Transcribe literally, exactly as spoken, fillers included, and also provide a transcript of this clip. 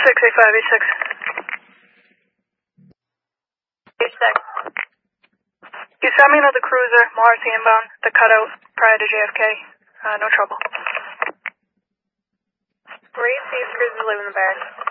six eight five eight six. eight six. You sent me another cruiser, Marcy inbound, the cutout prior to J F K. Uh, no trouble. Three, see if cruiser's leaving the barracks.